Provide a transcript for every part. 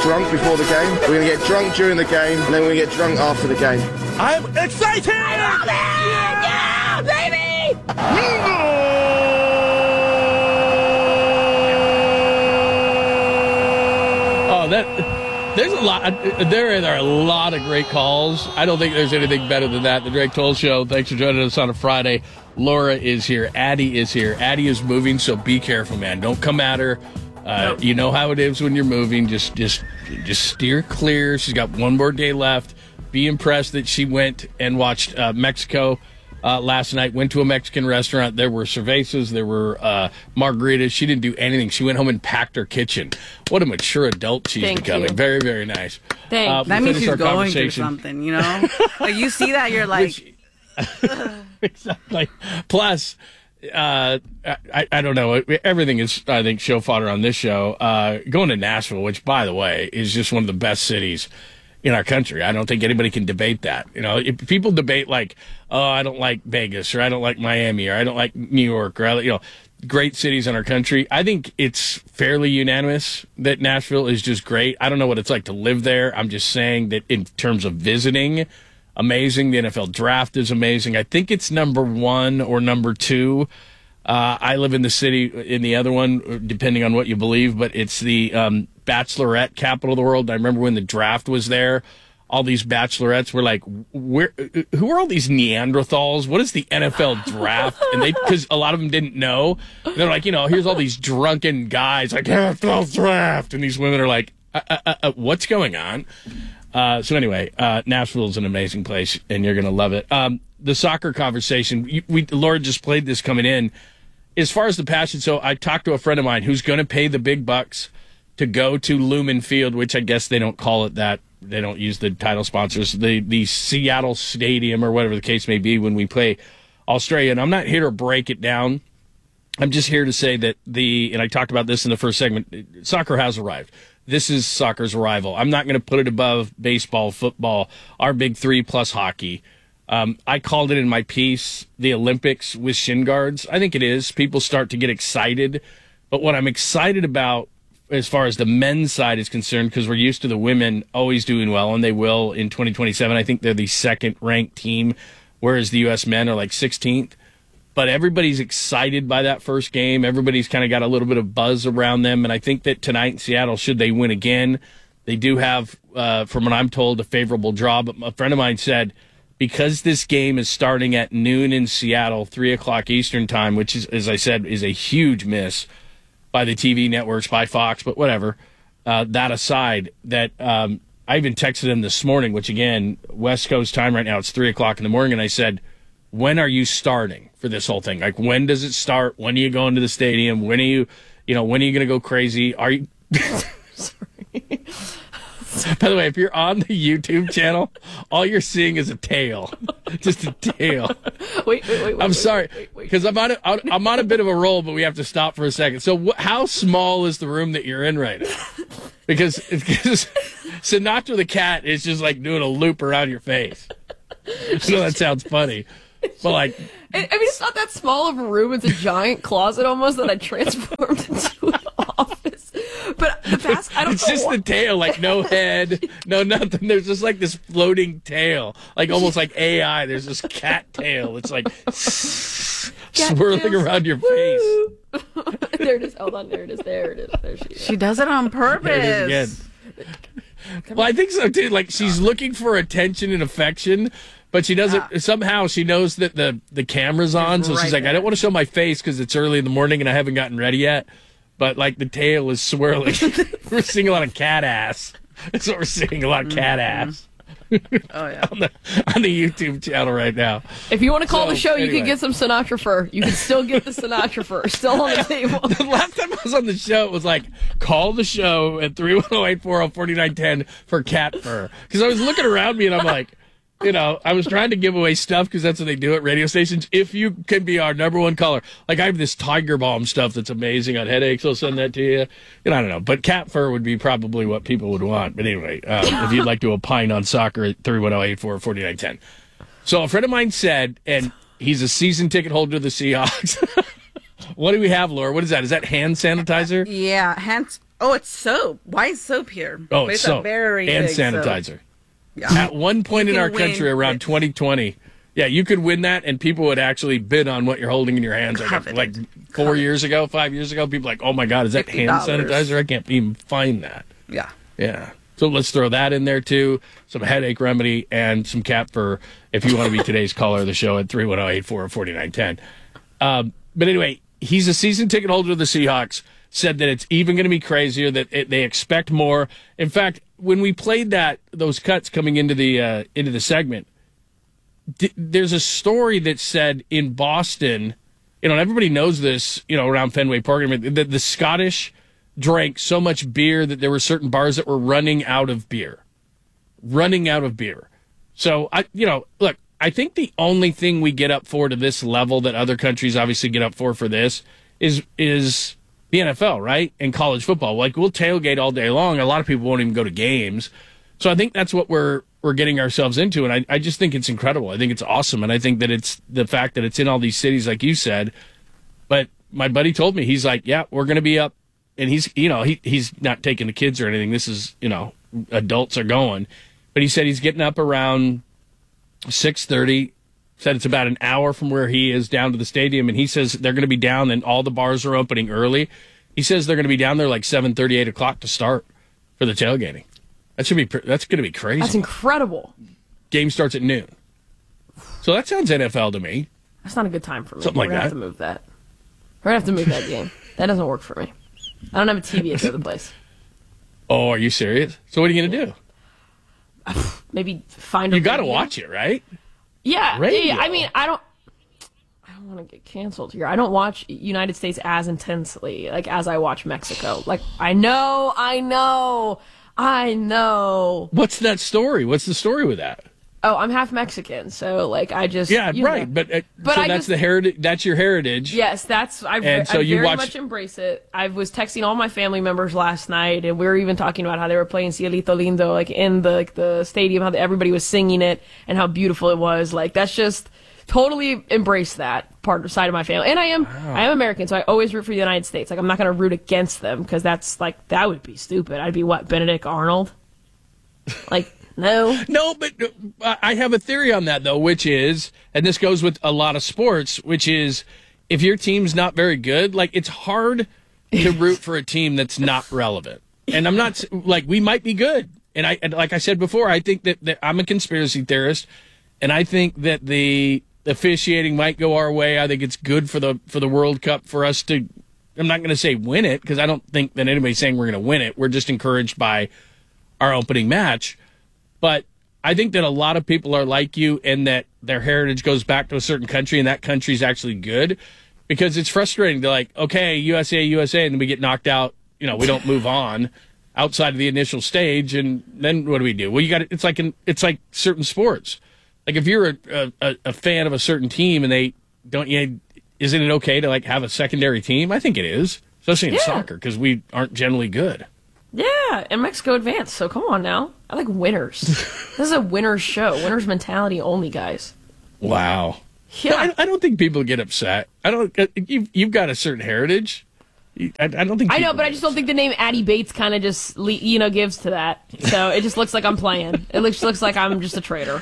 drunk before the game. We're going to get drunk during the game, and then we're going to get drunk after the game. I'm excited! I love it! Yeah, baby! Oh, there's a lot. There are a lot of great calls. I don't think there's anything better than that. The Drake Toll Show. Thanks for joining us on a Friday. Laura is here. Addie is here. Addie is moving, so be careful, man. Don't come at her. Nope. You know how it is when you're moving. Just steer clear. She's got one more day left. Be impressed that she went and watched Mexico last night. Went to a Mexican restaurant. There were cervezas. There were margaritas. She didn't do anything. She went home and packed her kitchen. What a mature adult she's becoming. Very, very nice. Thanks. That means she's going through something, you know? Like, you see that, you're like... Exactly. Plus... I don't know. Everything is, I think, show fodder on this show. Going to Nashville, which, by the way, is just one of the best cities in our country. I don't think anybody can debate that. You know, if people debate like, oh, I don't like Vegas, or I don't like Miami, or I don't like New York, or great cities in our country. I think it's fairly unanimous that Nashville is just great. I don't know what it's like to live there. I'm just saying that in terms of visiting. Amazing. The NFL draft is amazing. I think it's number 1 or number 2. I live in the city in the other one, depending on what you believe, but it's the bachelorette capital of the world. I remember when the draft was there, all these bachelorettes were like, who are all these Neanderthals? What is the NFL draft? And because a lot of them didn't know. They're like, here's all these drunken guys like, NFL draft. And these women are like, what's going on? So anyway, Nashville is an amazing place, and you're going to love it. The soccer conversation, Laura just played this coming in. As far as the passion, so I talked to a friend of mine who's going to pay the big bucks to go to Lumen Field, which I guess they don't call it that. They don't use the title sponsors, the Seattle Stadium or whatever the case may be when we play Australia. And I'm not here to break it down. I'm just here to say that and I talked about this in the first segment, soccer has arrived. This is soccer's arrival. I'm not going to put it above baseball, football, our big 3 plus hockey. I called it in my piece, the Olympics with shin guards. I think it is. People start to get excited. But what I'm excited about as far as the men's side is concerned, because we're used to the women always doing well, and they will in 2027. I think they're the second-ranked team, whereas the U.S. men are like 16th. But everybody's excited by that first game. Everybody's kind of got a little bit of buzz around them. And I think that tonight in Seattle, should they win again, they do have, from what I'm told, a favorable draw. But a friend of mine said, because this game is starting at noon in Seattle, 3 o'clock Eastern time, which is, as I said, is a huge miss by the TV networks, by Fox, but whatever. That aside, that I even texted him this morning, which, again, West Coast time right now, it's 3 o'clock in the morning, and I said, when are you starting for this whole thing? Like, when does it start? When are you going to the stadium? When are you when are you going to go crazy? Are you... Sorry. By the way, if you're on the YouTube channel, all you're seeing is a tail. Just a tail. Wait. I'm sorry, because I'm on a bit of a roll, but we have to stop for a second. So how small is the room that you're in right now? Because Sinatra the cat is just like doing a loop around your face. I know that sounds funny. But like, I mean, it's not that small of a room. It's a giant closet almost that I transformed into an office. But the past, I don't know. It's just the tail, like no head, no nothing. There's just like this floating tail, like almost like AI. There's this cat tail. It's like swirling around your face. There it is. Hold on. There it is. There it is. There she is. She does it on purpose. There it is again. Well, I think so too. Like, she's looking for attention and affection, but she doesn't. Somehow she knows that the camera's on, so she's like, I don't want to show my face because it's early in the morning and I haven't gotten ready yet. But like, the tail is swirling. We're seeing a lot of cat ass. That's what we're seeing, a lot of cat ass. Oh yeah, on the YouTube channel right now. If you want to call the show, you can get some Sinatra fur. You can still get the Sinatra fur still on the table. The last time I was on the show, it was like, call the show at 310-840-4910 for cat fur. Because I was looking around me and I'm like, I was trying to give away stuff because that's what they do at radio stations. If you can be our number one caller, like I have this Tiger Balm stuff that's amazing on headaches. I'll send that to you. I don't know, but cat fur would be probably what people would want. But anyway, if you'd like to opine on soccer at 310-840-4910. So a friend of mine said, and he's a season ticket holder to the Seahawks. What do we have, Laura? What is that? Is that hand sanitizer? Yeah, Oh, it's soap. Why is soap here? Oh, it's soap. Very and big sanitizer. Soap. Yeah. At one point in our country around 2020, yeah, you could win that, and people would actually bid on what you're holding in your hands. Like 4 years ago, 5 years ago, people were like, oh my God, is that hand sanitizer? I can't even find that. Yeah. Yeah. So let's throw that in there too. Some headache remedy and some cap for if you want to be today's caller of the show at 310-840-4910. But anyway, he's a season ticket holder of the Seahawks. Said that it's even going to be crazier, that they expect more. In fact, when we played those cuts coming into the segment, there's a story that said in Boston, and everybody knows this, around Fenway Park, that the Scottish drank so much beer that there were certain bars that were running out of beer. So, look, I think the only thing we get up for to this level that other countries obviously get up for this is the NFL, right? And college football. Like, we'll tailgate all day long. A lot of people won't even go to games. So I think that's what we're getting ourselves into, and I just think it's incredible. I think it's awesome, and I think that it's the fact that it's in all these cities, like you said. But my buddy told me, he's like, yeah, we're going to be up, and he's not taking the kids or anything. This is, adults are going. But he said he's getting up around 6:30, said it's about an hour from where he is down to the stadium, and he says they're going to be down, and all the bars are opening early. He says they're going to be down there like 7:30, 8 o'clock to start for the tailgating. That's going to be crazy. That's incredible. Game starts at noon. So that sounds NFL to me. That's not a good time for me. Something like that. We're going to have to move that game. That doesn't work for me. I don't have a TV at the other place. Oh, are you serious? So what are you going to do? Maybe find a You got to radio. watch it, right? Yeah. Radio. I mean, I don't want to get canceled here. I don't watch United States as intensely, like, as I watch Mexico. Like, I know. What's that story? What's the story with that? Oh, I'm half Mexican, so like I just right. But so that's the heritage. That's your heritage. Yes, I very much embrace it. I was texting all my family members last night, and we were even talking about how they were playing Cielito Lindo, like in the stadium, how everybody was singing it, and how beautiful it was. Like, that's just totally embrace that side of my family. And I am American, so I always root for the United States. Like, I'm not going to root against them, because that's like, that would be stupid. I'd be Benedict Arnold? Like, no. No, but I have a theory on that, though, which is, and this goes with a lot of sports, which is, if your team's not very good, like, it's hard to root for a team that's not relevant. And I'm not, like, we might be good. And like I said before, I think that I'm a conspiracy theorist, and I think that the officiating might go our way. I think it's good for the World Cup for us to, I'm not going to say win it, because I don't think that anybody's saying we're going to win it. We're just encouraged by our opening match. But I think that a lot of people are like you, and that their heritage goes back to a certain country, and that country's actually good, because it's frustrating to, like, okay, USA, and then we get knocked out. We don't move on outside of the initial stage, and then what do? Well, it's like certain sports. Like, if you're a fan of a certain team, and isn't it okay to, like, have a secondary team? I think it is, especially in soccer, because we aren't generally good. Yeah, and Mexico advanced, so come on now. I like winners. This is a winner's show. Winner's mentality only, guys. Wow. Yeah. I don't think people get upset. You've got a certain heritage. I don't think. I know, but I just don't think the name Addie Bates kind of just gives to that. So it just looks like I'm playing. It looks like I'm just a traitor.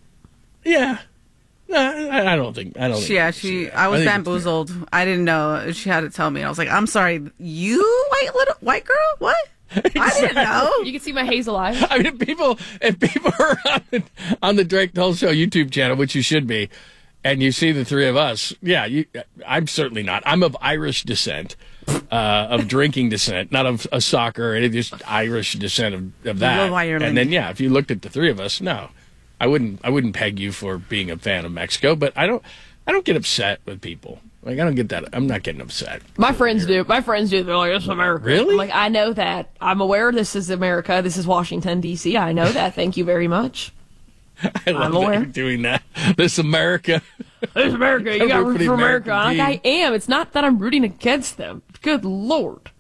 Yeah. No, I don't think. I was bamboozled. I didn't know. She had to tell me. I was like, I'm sorry, you white girl? What? Exactly. I didn't know. You can see my hazel eyes. I mean, if people are on the Drake Toll Show YouTube channel, which you should be, and you see the three of us, I'm certainly not. I'm of Irish descent, of drinking descent, not of a soccer, and just Irish descent of that. And then, if you looked at the three of us, no, I wouldn't peg you for being a fan of Mexico, but I don't get upset with people. Like, I don't get that. I'm not getting upset. My friends do. They're like, it's America. Really? I'm like, I know that. I'm aware this is America. This is Washington, D.C. I know that. Thank you very much. I'm aware. That you're doing that. This America. This America. You got to root for America. Like, I am. It's not that I'm rooting against them. Good Lord.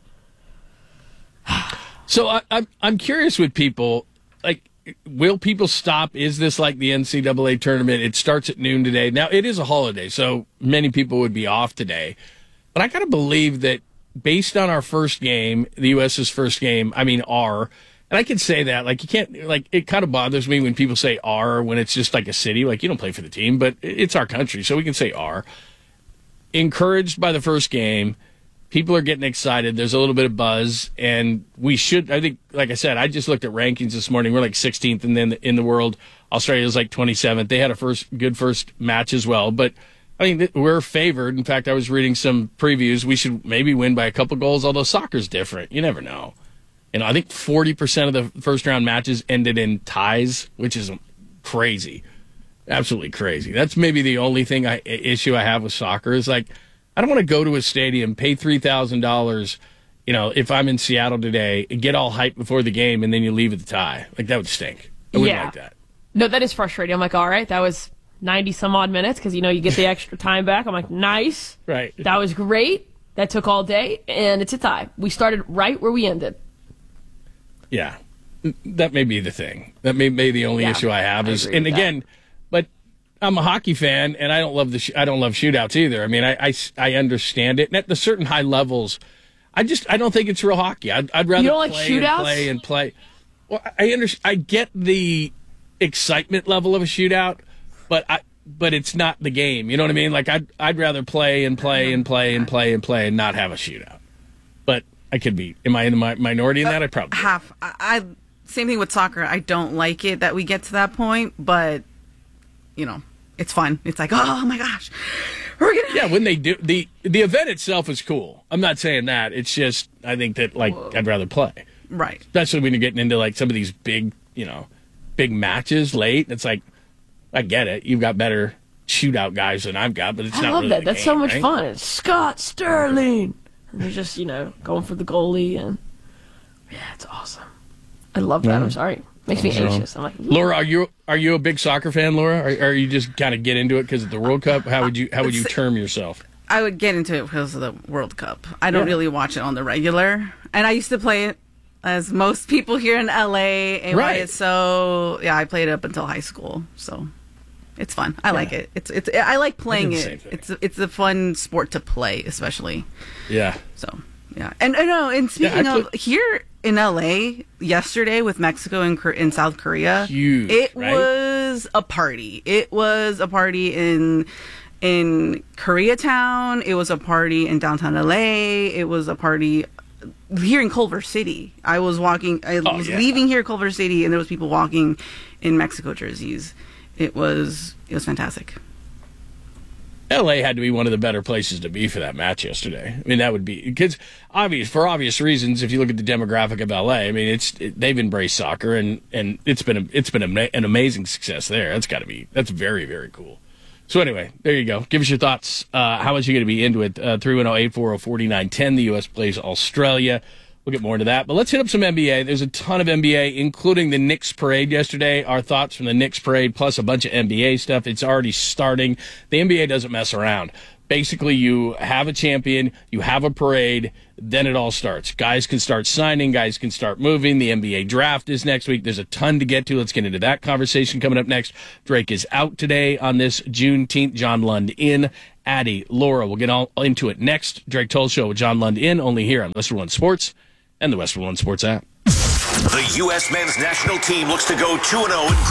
So I'm curious with people, like, will people stop? Is this like the NCAA tournament? It starts at noon today. Now, it is a holiday, so many people would be off today. But I got to believe that based on our first game, the U.S.'s first game, I mean, and I can say that, like, you can't, like, it kind of bothers me when people say when it's just like a city, like, you don't play for the team, but it's our country, so we can say encouraged by the first game. People are getting excited. There's a little bit of buzz, and we should, I think, like I said, I just looked at rankings this morning. We're like 16th in the world. Australia's like 27th. They had a good first match as well, but I mean, we're favored. In fact, I was reading some previews. We should maybe win by a couple goals, although soccer's different. You never know. I think 40% of the first-round matches ended in ties, which is crazy. Absolutely crazy. That's maybe the only issue I have with soccer is, like, I don't want to go to a stadium, pay $3,000, if I'm in Seattle today, and get all hyped before the game, and then you leave at the tie. Like, that would stink. I wouldn't like that. No, that is frustrating. I'm like, all right, that was 90-some-odd minutes because, you get the extra time back. I'm like, nice. Right. That was great. That took all day, and it's a tie. We started right where we ended. Yeah, that may be the thing. That may be the only issue I have is, and again, but I'm a hockey fan, and I don't love I don't love shootouts either. I mean, I understand it, and at the certain high levels, I don't think it's real hockey. I'd rather play and play. Well, I get the excitement level of a shootout, but it's not the game. You know what I mean? Like I'd rather play and play and play and play and play and not have a shootout. But I could be. Am I in the minority in that? I probably half. Same thing with soccer. I don't like it that we get to that point, but it's fun. It's like, oh my gosh, we're gonna. Yeah, when they do the event itself is cool. I'm not saying that. It's just I think that I'd rather play. Right. Especially when you're getting into like some of these big matches late. It's like I get it. You've got better shootout guys than I've got, but it's not. I love really that. the That's game, so much right? fun. It's Scott Sterling. And they're just, going for the goalie, and it's awesome. I love that. I'm sorry. Makes me anxious. I'm like, Laura, are you a big soccer fan, Laura? Or are you just kind of get into it because of the World Cup? How would you term yourself? I would get into it because of the World Cup. I don't really watch it on the regular, and I used to play it as most people here in LA. And right. So I played it up until high school. So it's fun. I like it. It's I like playing it. It's a fun sport to play, especially. Yeah. So yeah, and speaking of here in LA yesterday with Mexico and in South Korea, huge, it was a party. It was a party in Koreatown. It was a party in downtown LA. It was a party here in Culver City. I was leaving here Culver City, and there was people walking in Mexico jerseys. It was fantastic. LA had to be one of the better places to be for that match yesterday. I mean, that would be because for obvious reasons. If you look at the demographic of LA, I mean, they've embraced soccer and it's been an amazing success there. That's very, very cool. So anyway, there you go. Give us your thoughts. How much are you going to be into it? 310-840-4910. The U.S. plays Australia. We'll get more into that. But let's hit up some NBA. There's a ton of NBA, including the Knicks parade yesterday. Our thoughts from the Knicks parade, plus a bunch of NBA stuff. It's already starting. The NBA doesn't mess around. Basically, you have a champion, you have a parade, then it all starts. Guys can start signing, guys can start moving. The NBA draft is next week. There's a ton to get to. Let's get into that conversation coming up next. Drake is out today on this Juneteenth. John Lund in. Addie, Laura, we'll get all into it next. Drake Toll Show with John Lund in, only here on Westwood One Sports and the Westwood One Sports app. The U.S. men's national team looks to go 2-0 in